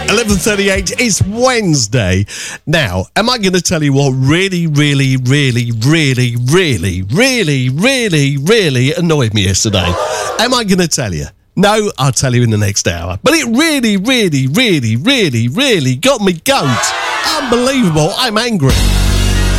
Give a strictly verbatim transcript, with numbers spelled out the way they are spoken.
eleven thirty-eight, it's Wednesday. Now, am I going to tell you what really, really, really, really, really, really, really, really annoyed me yesterday? Am I going to tell you? No, I'll tell you in the next hour. But it really, really, really, really, really got me goat. Unbelievable. I'm angry.